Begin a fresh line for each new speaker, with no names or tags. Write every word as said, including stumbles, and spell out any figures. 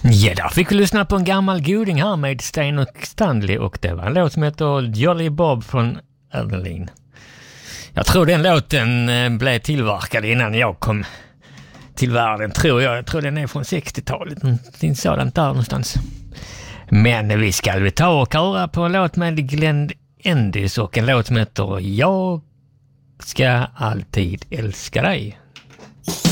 Ja, där fick vi lyssna på en gammal goding här med Sten och Stanley, och det var en låt som heter Jolly Bob från Adeline. Jag tror den låten blev tillverkad innan jag kom till världen, tror jag. Jag tror den är från sextiotalet, någonting sådant där någonstans. Men vi ska väl ta och köra på en låt med Glenn Endis och en låt som heter Jag ska alltid älska dig.